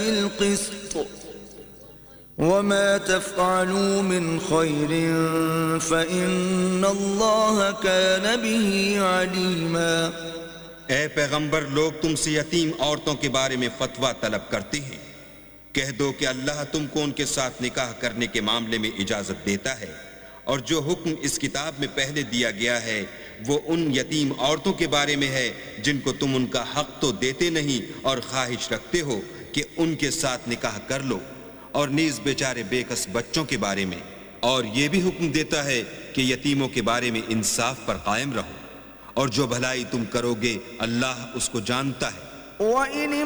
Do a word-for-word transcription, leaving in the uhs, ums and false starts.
القسط وما تفعلوا من خير فإن الله كان به عليما। ए पैगंबर, लोग तुमसे यतीम औरतों के बारे में फतवा तलब करते हैं। कह दो कि अल्लाह तुमको उनके साथ निकाह करने के मामले में इजाजत देता है, और जो हुक्म इस किताब में पहले दिया गया है वो उन यतीम औरतों के बारे में है जिनको तुम उनका हक तो देते नहीं और ख्वाहिश रखते हो कि उनके साथ निकाह कर लो, और नीज बेचारे बेकस बच्चों के बारे में। और ये भी हुक्म देता है कि यतीमों के बारे में इंसाफ पर कायम रहो, और जो भलाई तुम करोगे अल्लाह उसको जानता है।